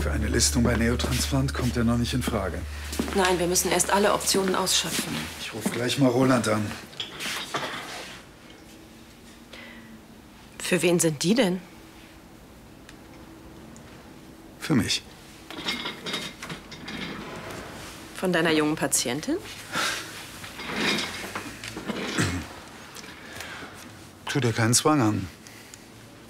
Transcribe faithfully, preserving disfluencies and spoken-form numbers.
Für eine Listung bei Neotransplant kommt er noch nicht in Frage. Nein, wir müssen erst alle Optionen ausschöpfen. Ich rufe gleich mal Roland an. Für wen sind die denn? Für mich. Von deiner jungen Patientin? Tu dir keinen Zwang an.